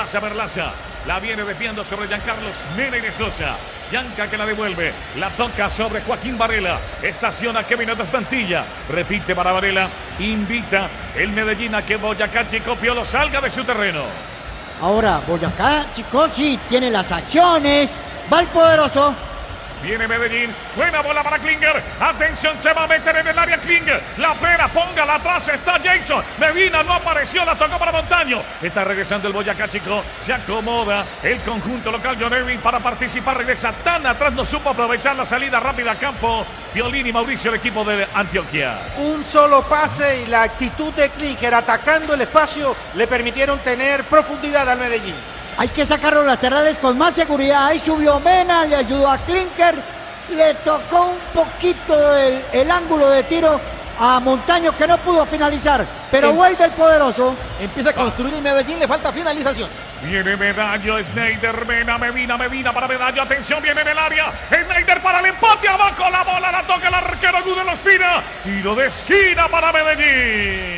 Perlaza. La viene desviando sobre Giancarlos Mena Hinojosa. Gianca que la devuelve. La toca sobre Joaquín Varela. Estaciona Kevin Mantilla. Repite para Varela. Invita el Medellín a que Boyacá Chico Piolo salga de su terreno. Ahora Boyacá Chico sí tiene las acciones. Va el poderoso. Viene Medellín, buena bola para Klinger, atención, se va a meter en el área Klinger, la frena, póngala atrás, está Jason, Medina no apareció, la tocó para Montaño, está regresando el Boyacá Chico, se acomoda el conjunto local John Erwin para participar, regresa tan atrás, no supo aprovechar la salida rápida a campo, Violín y Mauricio, el equipo de Antioquia. Un solo pase y la actitud de Klinger atacando el espacio le permitieron tener profundidad al Medellín. Hay que sacar los laterales con más seguridad. Ahí subió Mena, le ayudó a Klinger. Le tocó un poquito el ángulo de tiro a Montaño que no pudo finalizar. Pero vuelve el poderoso. Empieza a construir el Medellín, le falta finalización. Viene Medallo, Schneider, Medina para Medallo. Atención, viene en el área. Schneider para el empate, abajo la bola, la toca el arquero Gudelo Espina. Tiro de esquina para Medellín.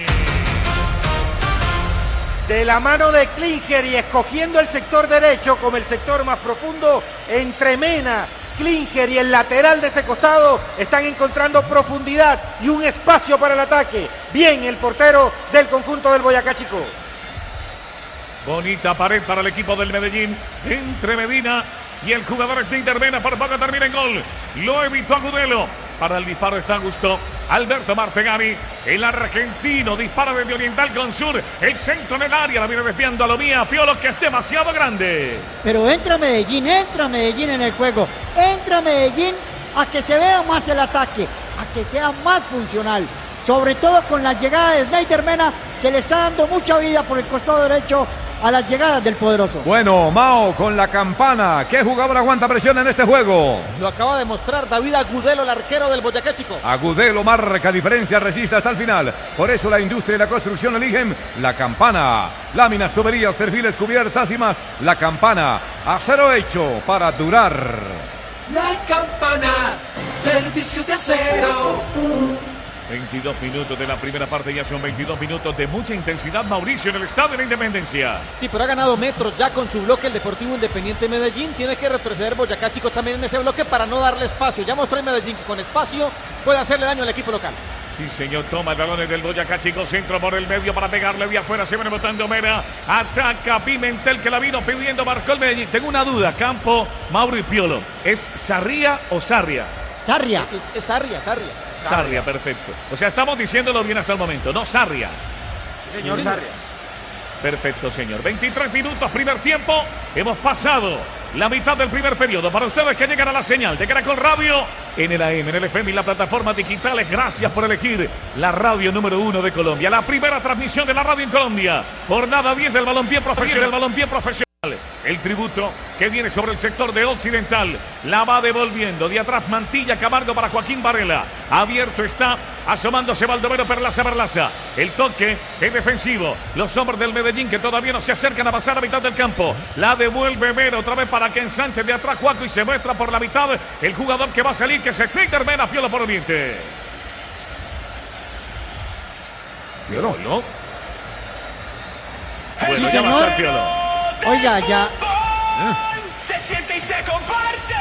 De la mano de Klinger y escogiendo el sector derecho como el sector más profundo, entre Mena, Klinger y el lateral de ese costado están encontrando profundidad y un espacio para el ataque. Bien el portero del conjunto del Boyacá Chico. Bonita pared para el equipo del Medellín entre Medina y el jugador Schneider. Mena por poco termina en gol. Lo evitó Agudelo. Para el disparo está Augusto Alberto Martegani. El argentino dispara desde Oriental con Sur. El centro en el área. La viene desviando a Lomía. Piolo que es demasiado grande. Pero entra Medellín en el juego. Entra Medellín a que se vea más el ataque. A que sea más funcional. Sobre todo con la llegada de Schneider Mena, que le está dando mucha vida por el costado derecho a las llegadas del poderoso. Bueno, Mao con la campana. ¿Qué jugador aguanta presión en este juego? Lo acaba de mostrar David Agudelo, el arquero del Boyacá Chico. Agudelo marca diferencia, resiste hasta el final. Por eso la industria y la construcción eligen la campana. Láminas, tuberías, perfiles, cubiertas y más. La campana, acero hecho para durar. La campana, servicio de acero. 22 minutos de la primera parte, ya son 22 minutos de mucha intensidad, Mauricio, en el Estadio de la Independencia. Sí, pero ha ganado metros ya con su bloque el Deportivo Independiente Medellín. Tiene que retroceder Boyacá Chico también en ese bloque para no darle espacio. Ya mostró en Medellín que con espacio puede hacerle daño al equipo local. Sí, señor, toma el balón del Boyacá Chico, centro por el medio para pegarle de afuera, se viene botando Mera, ataca Pimentel que la vino pidiendo, marcó el Medellín. Tengo una duda, Campo, Mauro y Piolo, ¿es Sarria o Sarria? Sarria. Es Sarria. Sarria, perfecto. O sea, estamos diciéndolo bien hasta el momento, no Sarria. Señor Sarria. Perfecto, señor. 23 minutos, primer tiempo. Hemos pasado la mitad del primer periodo. Para ustedes que llegan a la señal de Caracol Radio, en el AM, en el FM y las plataformas digitales, gracias por elegir la radio número 1 de Colombia. La primera transmisión de la radio en Colombia. Jornada 10 del balompié profesional. El tributo que viene sobre el sector de Occidental. La va devolviendo. De atrás Mantilla, Camargo para Joaquín Varela. Abierto está. Asomándose Baldomero Perlaza. El toque es defensivo. Los hombres del Medellín que todavía no se acercan a pasar a mitad del campo. La devuelve Mera otra vez para que ensanche de atrás Juaco y se muestra por la mitad el jugador que va a salir, que es Schneider Mena. Piolo por Oriente. Piolo. Bueno, ya va a estar Piolo. Oiga, ya. Se siente y se comparte.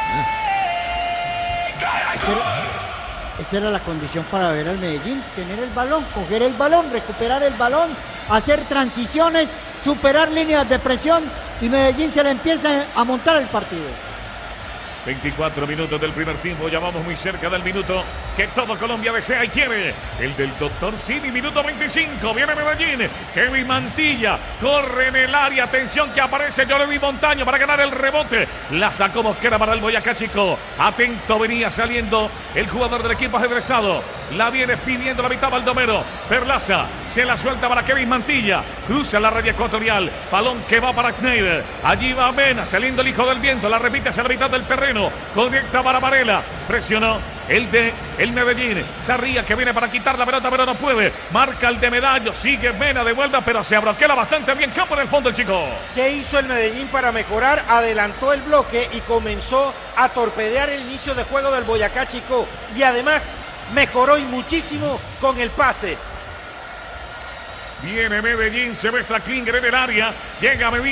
Esa era la condición para ver al Medellín, tener el balón, coger el balón, recuperar el balón, hacer transiciones, superar líneas de presión y Medellín se le empieza a montar el partido. 24 minutos del primer tiempo, ya vamos muy cerca del minuto que todo Colombia desea y quiere. El del Doctor Simi, minuto 25, viene Medellín, Kevin Mantilla, corre en el área, atención que aparece Jordi Montaño para ganar el rebote, la sacó Mosquera para el Boyacá Chico, atento venía saliendo el jugador del equipo ajedrezado, la viene pidiendo la mitad Baldomero, Perlaza, se la suelta para Kevin Mantilla, cruza la raya ecuatorial, balón que va para Schneider, allí va Mena, saliendo el hijo del viento, la repite hacia la mitad del terreno, conecta para Varela, presionó el Medellín, Sarria que viene para quitar la pelota pero no puede, marca el de Medallo, sigue Mena, devuelve pero se abroquela bastante bien, campo en el fondo el chico. ¿Qué hizo el Medellín para mejorar? Adelantó el bloque y comenzó a torpedear el inicio de juego del Boyacá Chico y además mejoró y muchísimo con el pase. Viene Medellín, se muestra Klinger en el área, llega Medellín.